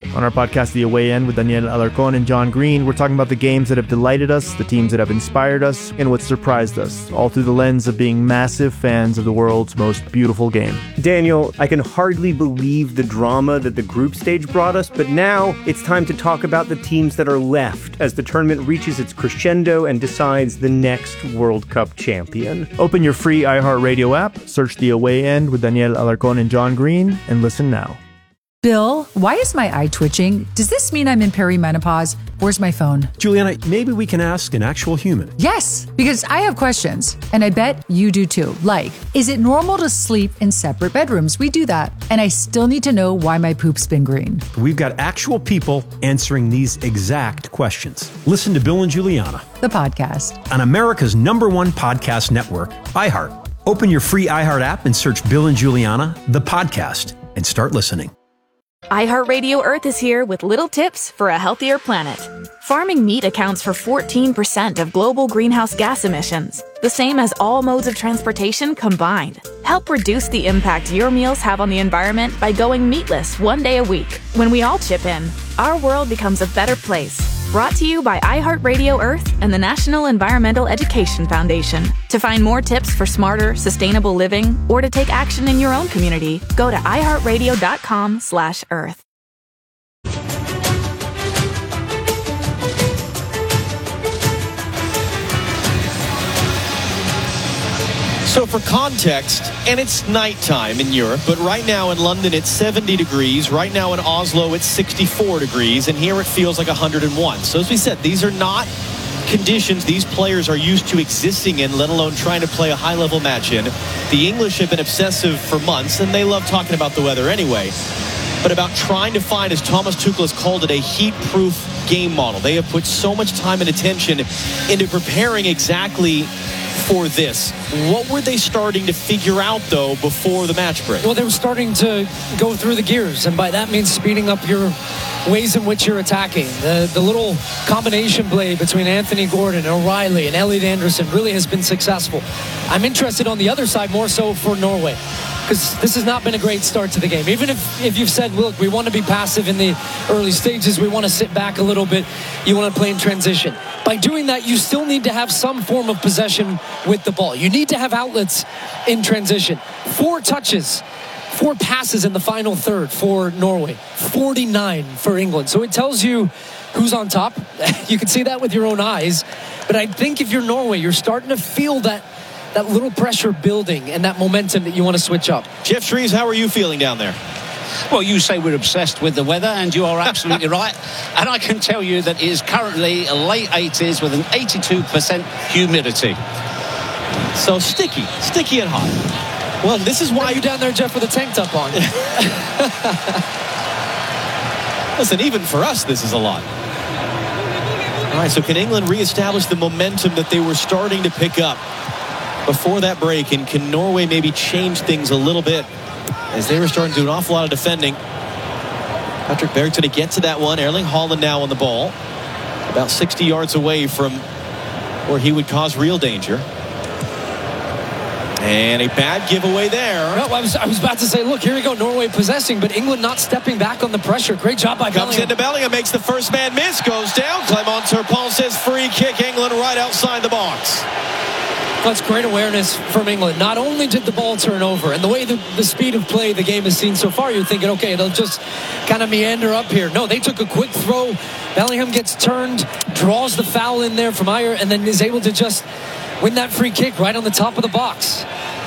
On our podcast, The Away End, with Daniel Alarcon and John Green, we're talking about the games that have delighted us, the teams that have inspired us, and what surprised us, all through the lens of being massive fans of the world's most beautiful game. Daniel, I can hardly believe the drama that the group stage brought us, but now it's time to talk about the teams that are left as the tournament reaches its crescendo and decides the next World Cup champion. Open your free iHeartRadio app, search The Away End with Daniel Alarcon and John Green, and listen now. Bill, why is my eye twitching? Does this mean I'm in perimenopause? Where's my phone? Juliana, maybe we can ask an actual human. Yes, because I have questions, and I bet you do too. Like, is it normal to sleep in separate bedrooms? We do that. And I still need to know why my poop's been green. We've got actual people answering these exact questions. Listen to Bill and Juliana, The podcast. on America's #1 podcast network, iHeart. Open your free iHeart app and search Bill and Juliana, the podcast, and start listening. iHeartRadio Earth is here with little tips for a healthier planet. Farming meat accounts for 14% of global greenhouse gas emissions, the same as all modes of transportation combined. Help reduce the impact your meals have on the environment by going meatless one day a week. When we all chip in, our world becomes a better place. Brought to you by iHeartRadio Earth and the National Environmental Education Foundation. To find more tips for smarter, sustainable living, or to take action in your own community, go to iHeartRadio.com/Earth. So for context, and it's nighttime in Europe, but right now in London it's 70 degrees, right now in Oslo it's 64 degrees, and here it feels like 101. So as we said, these are not conditions these players are used to existing in, let alone trying to play a high-level match in. The English have been obsessive for months, and they love talking about the weather anyway, but about trying to find, as Thomas Tuchel has called it, a heat-proof game model. They have put so much time and attention into preparing exactly for this. What were they starting to figure out, though, before the match break? Well, they were starting to go through the gears, and by that means speeding up your ways in which you're attacking. The little combination play between Anthony Gordon, O'Reilly, and Elliot Anderson really has been successful. I'm interested on the other side more so for Norway, because this has not been a great start to the game. Even if you've said, look, we want to be passive in the early stages, we want to sit back a little bit, you want to play in transition. By doing that, you still need to have some form of possession with the ball. You need to have outlets in transition. 4 touches, 4 passes in the final third for Norway, 49 for England. So it tells you who's on top. You can see that with your own eyes. But I think if you're Norway, you're starting to feel that little pressure building and that momentum that you want to switch up. Jeff Shreves, how are you feeling down there? Well, you say we're obsessed with the weather, and you are absolutely right. And I can tell you that it is currently late 80s with an 82% humidity. So sticky and hot. Well, this is why you down there, Jeff, with a tank top on. Listen, even for us, this is a lot. All right, so can England reestablish the momentum that they were starting to pick up before that break? And can Norway maybe change things a little bit as they were starting to do an awful lot of defending? Patrick Berg's going to get to that one. Erling Haaland now on the ball, about 60 yards away from where he would cause real danger. And a bad giveaway there. No, I was about to say, look, here we go, Norway possessing, but England not stepping back on the pressure. Great job by Bellingham. Comes into Bellingham, makes the first man miss, goes down. Clement Turpin says free kick, England right outside the box. That's great awareness from England. Not only did the ball turn over, and the way the speed of play the game has seen so far, you're thinking, okay, they'll just kind of meander up here. No, they took a quick throw. Bellingham gets turned, draws the foul in there from Ayer, and then is able to just win that free kick right on the top of the box.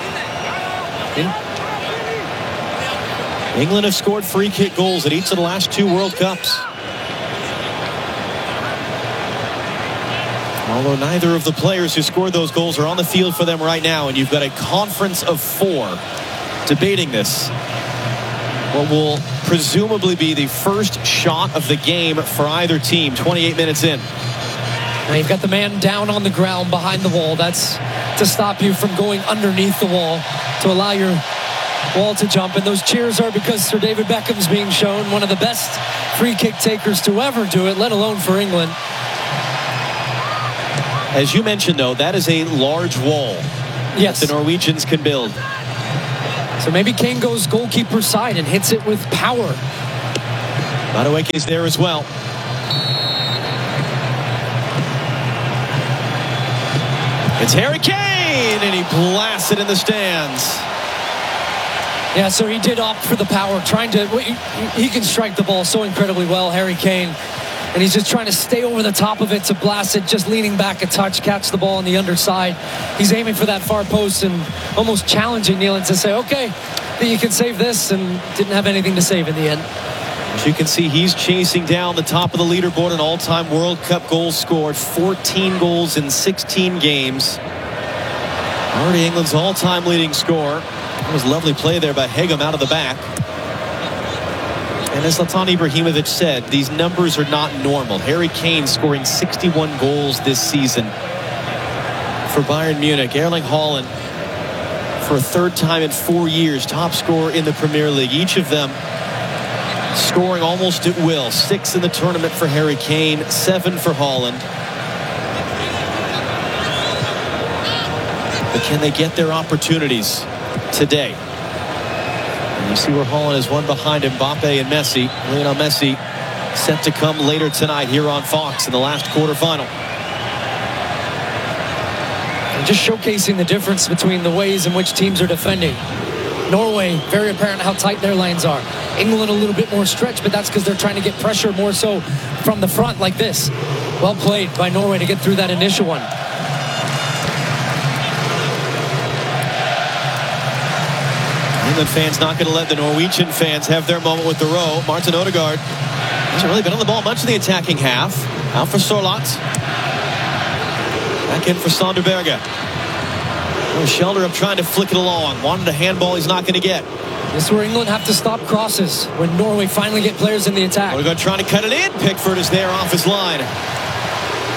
England have scored free kick goals at each of the last 2 World Cups. Although neither of the players who scored those goals are on the field for them right now, and you've got a conference of 4 debating this. What will presumably be the first shot of the game for either team, 28 minutes in. Now you've got the man down on the ground behind the wall. That's to stop you from going underneath the wall, to allow your wall to jump. And those cheers are because Sir David Beckham's being shown, one of the best free kick takers to ever do it, let alone for England. As you mentioned, though, that is a large wall. Yes. The Norwegians can build. So maybe Kane goes goalkeeper side and hits it with power. Madueke is there as well. It's Harry Kane, and he blasts it in the stands. Yeah, so he did opt for the power, he can strike the ball so incredibly well, Harry Kane. And he's just trying to stay over the top of it to blast it, just leaning back a touch, catch the ball on the underside. He's aiming for that far post and almost challenging Nyland to say, okay, you can save this, and didn't have anything to save in the end. As you can see, he's chasing down the top of the leaderboard, an all-time World Cup goals scored, 14 goals in 16 games. Already England's all-time leading scorer. That was a lovely play there by Hegem out of the back. And as Zlatan Ibrahimovic said, these numbers are not normal. Harry Kane scoring 61 goals this season for Bayern Munich. Erling Haaland, for a third time in 4 years, top scorer in the Premier League. Each of them scoring almost at will. 6 in the tournament for Harry Kane, 7 for Haaland. But can they get their opportunities today? And you see where Haaland is one behind Mbappe and Messi. Lionel Messi set to come later tonight here on Fox in the last quarterfinal. And just showcasing the difference between the ways in which teams are defending. Norway, very apparent how tight their lanes are. England a little bit more stretched, but that's because they're trying to get pressure more so from the front like this. Well played by Norway to get through that initial one. England fans not going to let the Norwegian fans have their moment with the row. Martin Odegaard hasn't really been on the ball much in the attacking half. Out for Sorloth. Back in for Sonderberger. Shelderup trying to flick it along. Wanted a handball he's not going to get. This is where England have to stop crosses when Norway finally get players in the attack. Odegaard trying to cut it in. Pickford is there off his line.